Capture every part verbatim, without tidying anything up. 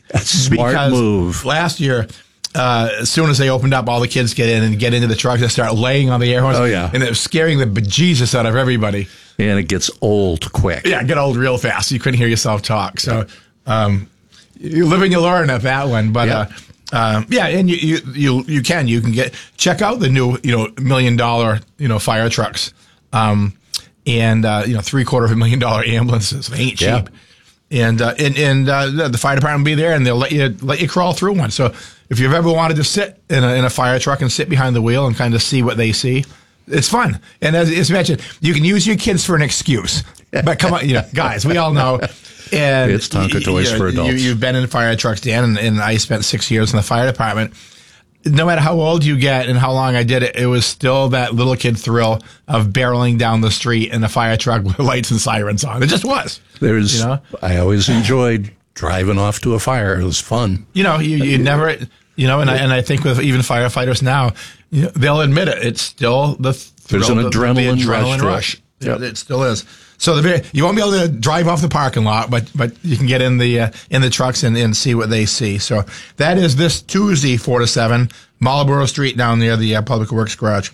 That's a smart because move. Last year, uh, as soon as they opened up, all the kids get in and get into the trucks and start laying on the air horns. Oh, yeah. And it was scaring the bejesus out of everybody. And it gets old quick. Yeah, get old real fast. You couldn't hear yourself talk. So um, you live and you learn at that one. But yeah, uh, um, yeah and you, you you you can. You can get check out the new, you know, million dollar, you know, fire trucks. Um, and, uh, you know, three quarter of a million dollar ambulances. They ain't cheap. Yeah. And, uh, and, and, uh, the fire department will be there and they'll let you, let you crawl through one. So if you've ever wanted to sit in a, in a fire truck and sit behind the wheel and kind of see what they see, it's fun. And as, as mentioned, you can use your kids for an excuse, but come on, you know, guys, we all know. And it's Tonka toys you, for adults. You, you've been in fire trucks, Dan, and, and I spent six years in the fire department. No matter how old you get and how long I did it, it was still that little kid thrill of barreling down the street in a fire truck with lights and sirens on. It just was. There's, you know? I always enjoyed driving off to a fire. It was fun. You know, you, you never, you know, and I, and I think with even firefighters now, you know, they'll admit it. It's still the thrill, There's an the, adrenaline, the adrenaline rush. rush. Yep. It, it still is. So the very, you won't be able to drive off the parking lot, but but you can get in the uh, in the trucks and, and see what they see. So that is this Tuesday, four to seven, Marlborough Street down near the uh, Public Works Garage.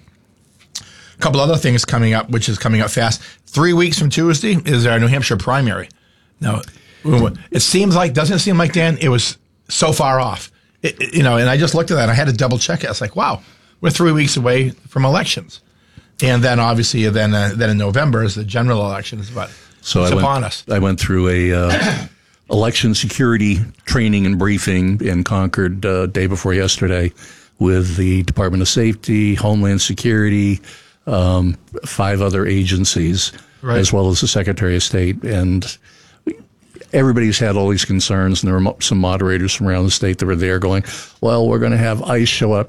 A couple other things coming up, which is coming up fast. Three weeks from Tuesday is our New Hampshire primary. Now, it seems like, doesn't it seem like, Dan, it was so far off. It, it, you know, and I just looked at that and I had to double check it. I was like, wow, we're three weeks away from elections. And then obviously then uh, then in November is the general elections, but so it's I went, upon us. I went through a uh, election security training and briefing in Concord uh, day before yesterday with the Department of Safety, Homeland Security, um, five other agencies, right, as well as the Secretary of State. And everybody's had all these concerns, and there were some moderators from around the state that were there going, well, we're going to have ICE show up.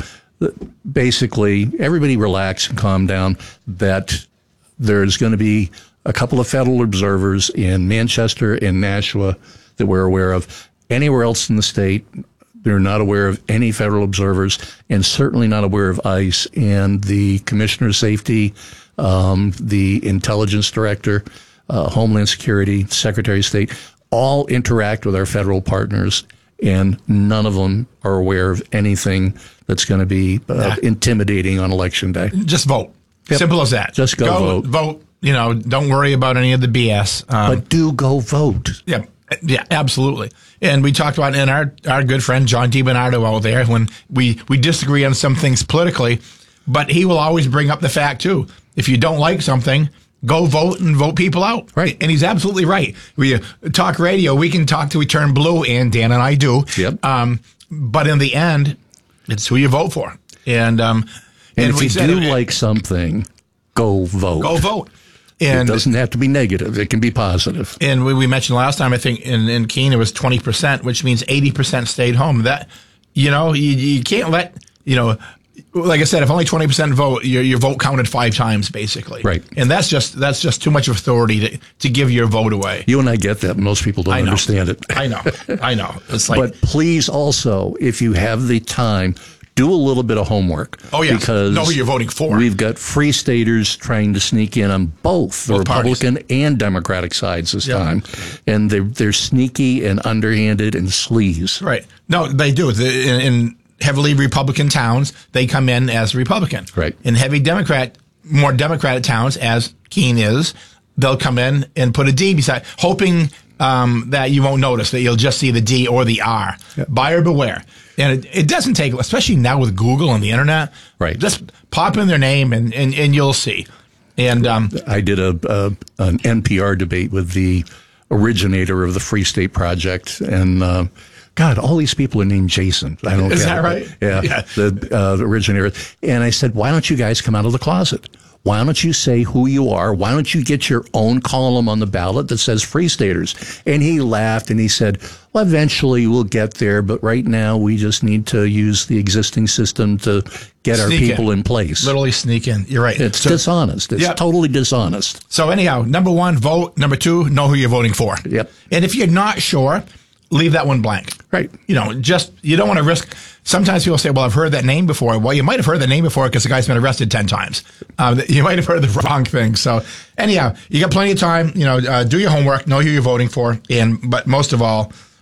Basically, everybody relax and calm down, that there's going to be a couple of federal observers in Manchester and Nashua that we're aware of. Anywhere else in the state, they're not aware of any federal observers, and certainly not aware of ICE. And the Commissioner of Safety, um, the Intelligence Director, uh, Homeland Security, Secretary of State, all interact with our federal partners, and none of them are aware of anything that's going to be uh, nah. intimidating on Election Day. Just vote. Yep. Simple as that. Just go, go vote. Vote. You know, don't worry about any of the B S. Um, but do go vote. Yeah, yeah, absolutely. And we talked about in our our good friend John DiBernardo out there when we we disagree on some things politically, but he will always bring up the fact too. If you don't like something, go vote and vote people out. Right. And he's absolutely right. We uh, talk radio. We can talk till we turn blue, and Dan and I do. Yep. Um, but in the end, it's who you vote for. And um, and, and if you do it, like something, go vote. Go vote. And it doesn't have to be negative. It can be positive. And we, we mentioned last time, I think in, in Keene it was twenty percent, which means eighty percent stayed home. That, you know, you, you can't let, you know, like I said, if only twenty percent vote, your, your vote counted five times, basically. Right. And that's just that's just too much authority to, to give your vote away. You and I get that. Most people don't understand it. I know. I know. It's like, but please also, if you have the time, do a little bit of homework. Oh, yeah. Because know who you're voting for. We've got free staters trying to sneak in on both, both the Republican parties and Democratic sides this yep. time. And they're, they're sneaky and underhanded and sleaze. Right. No, they do. The, in, in heavily Republican towns, they come in as Republican. Right. In heavy Democrat, more Democratic towns, as Keene is, they'll come in and put a D beside, hoping um, that you won't notice, that you'll just see the D or the R. Yep. Buyer beware. And it, it doesn't take, especially now with Google and the internet, right? Just pop in their name and, and, and you'll see. And um, I did a, a an N P R debate with the originator of the Free State Project, and uh, God, all these people are named Jason. I don't. Is get that it. right? Yeah, yeah. The, uh, the originator. And I said, why don't you guys come out of the closet? Why don't you say who you are? Why don't you get your own column on the ballot that says Free Staters? And he laughed and he said, well, eventually we'll get there, but right now we just need to use the existing system to get sneak our people in. in place. Literally sneak in. You're right. It's so, dishonest. It's yep. totally dishonest. So anyhow, number one, vote. Number two, know who you're voting for. Yep. And if you're not sure, leave that one blank. Right. You know, just, you don't want to risk. Sometimes people say, well, I've heard that name before. Well, you might have heard that name before because the guy's been arrested ten times. Um, you might have heard the wrong thing. So anyhow, you got plenty of time. You know, uh, do your homework, know who you're voting for. And, but most of all,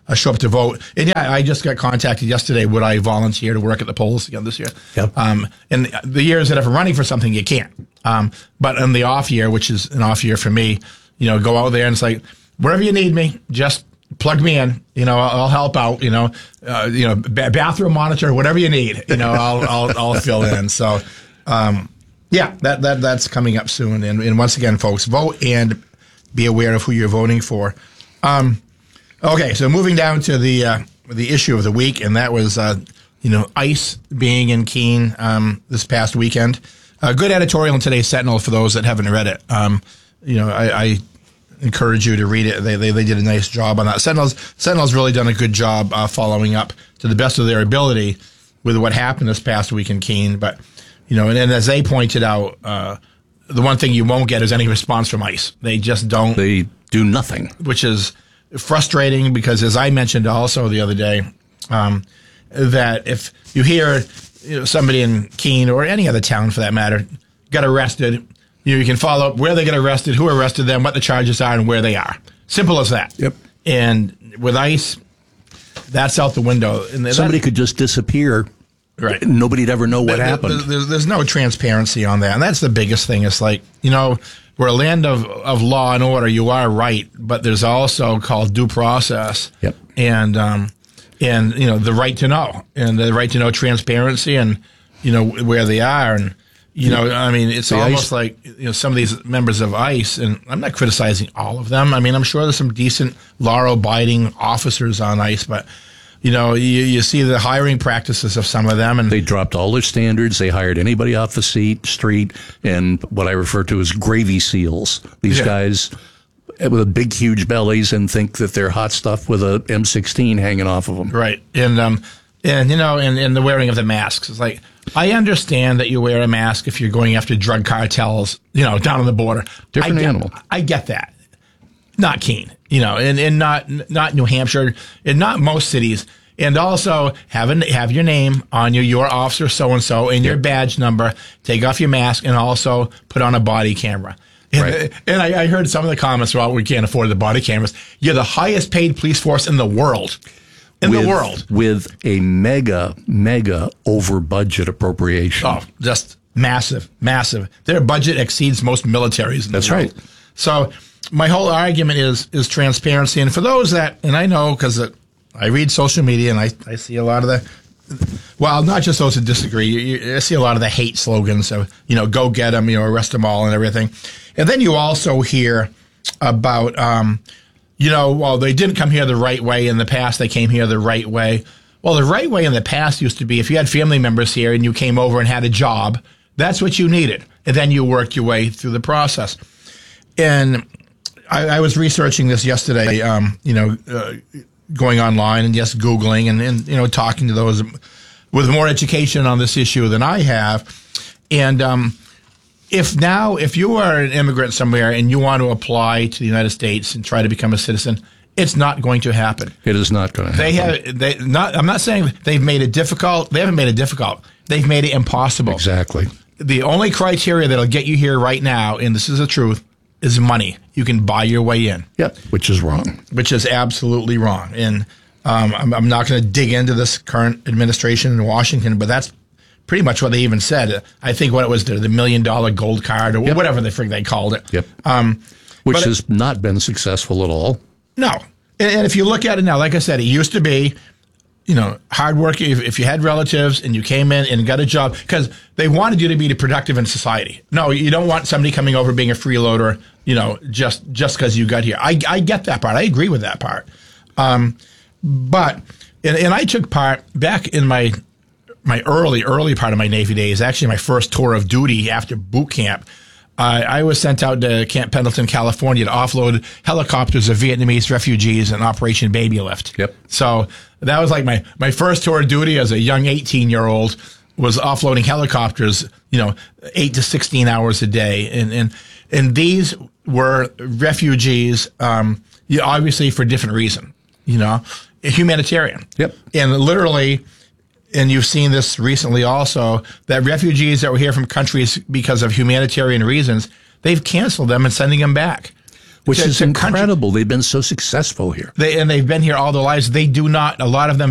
uh, show up to vote. And yeah, I just got contacted yesterday. Would I volunteer to work at the polls again this year? Yep. Um, and the years that if I'm running for something, you can't. Um, but in the off year, which is an off year for me, you know, go out there and it's like, wherever you need me, just plug me in. You know, I'll, I'll help out. You know, uh, you know, ba- bathroom monitor, whatever you need. You know, I'll I'll, I'll fill in. So, um, yeah, that that that's coming up soon. And, and once again, folks, vote and be aware of who you're voting for. Um, okay, so moving down to the uh, the issue of the week, and that was uh, you know ICE being in Keene um, this past weekend. A good editorial in today's Sentinel for those that haven't read it. Um, you know, I, I encourage you to read it. They, they they did a nice job on that. Sentinel's Sentinel's really done a good job uh, following up to the best of their ability with what happened this past week in Keene. But you know, and, and as they pointed out, uh, the one thing you won't get is any response from ICE. They just don't. They do nothing, which is frustrating because, as I mentioned also the other day, um, that if you hear you know, somebody in Keene or any other town for that matter got arrested, you know, you can follow up where they got arrested, who arrested them, what the charges are, and where they are. Simple as that. Yep. And with ICE, that's out the window. And somebody that, could just disappear. Right. Nobody'd ever know what there, happened. There's, there's no transparency on that. And that's the biggest thing. It's like, you know, we're a land of, of law and order. You are right. But there's also called due process. Yep. And, um, and, you know, the right to know and the right to know transparency and, you know, where they are. And, you know, I mean, it's the almost ICE. like, you know, some of these members of ICE, and I'm not criticizing all of them. I mean, I'm sure there's some decent law-abiding officers on ICE, but, you know, you, you see the hiring practices of some of them. And they dropped all their standards. They hired anybody off the seat, street, and what I refer to as gravy seals. These Yeah. guys with big, huge bellies and think that they're hot stuff with a M sixteen hanging off of them. Right. And, um, and you know, and, and the wearing of the masks. It's like, I understand that you wear a mask if you're going after drug cartels, you know, down on the border. Different I get, animal. I get that. Not Keene, you know, and, and not not New Hampshire, and not most cities. And also have a, have your name on your your officer so and so and your badge number. Take off your mask and also put on a body camera. And, Right. and I, I heard some of the comments. Well, we can't afford the body cameras. You're the highest paid police force in the world. In with, the world, with a mega, mega over budget appropriation. Oh, just massive, massive. Their budget exceeds most militaries in the That's world. right. So my whole argument is is transparency. And for those that, and I know because I read social media and I, I see a lot of the, well, not just those that disagree. You, you, I see a lot of the hate slogans of, you know, go get them, you know, arrest them all and everything. And then you also hear about, um, you know, well, they didn't come here the right way. In the past, they came here the right way. Well, the right way in the past used to be if you had family members here and you came over and had a job, that's what you needed. And then you worked your way through the process. And I, I was researching this yesterday, um, you know, uh, going online and just Googling and, and, you know, talking to those with more education on this issue than I have. And um, if now, if you are an immigrant somewhere and you want to apply to the United States and try to become a citizen, it's not going to happen. It is not going to happen. They have, they not, I'm not saying they've made it difficult. They haven't made it difficult. They've made it impossible. Exactly. The only criteria that'll get you here right now, and this is the truth, is money. You can buy your way in. Yep, which is wrong. Which is absolutely wrong. And um, I'm, I'm not going to dig into this current administration in Washington, but that's pretty much what they even said. I think what it was, the, the million dollar gold card or Yep. whatever the frig they called it. Yep. Um, Which but has it, not been successful at all. No. And, and if you look at it now, like I said, it used to be, you know, hard work. If, if you had relatives and you came in and got a job, because they wanted you to be productive in society. No, you don't want somebody coming over being a freeloader, you know, just just because you got here. I, I get that part. I agree with that part. Um, but, and, and I took part back in my my early, early part of my Navy days, actually my first tour of duty after boot camp. Uh, I was sent out to Camp Pendleton, California to offload helicopters of Vietnamese refugees in Operation Baby Lift. Yep. So that was like my, my first tour of duty as a young eighteen-year-old was offloading helicopters, you know, eight to sixteen hours a day. And and, and these were refugees, um, you know, obviously for a different reason, you know, humanitarian. Yep. And literally, and you've seen this recently also, that refugees that were here from countries because of humanitarian reasons, they've canceled them and sending them back. which to- is to country- incredible. They've been so successful here. They, and they've been here all their lives. They do not, a lot of them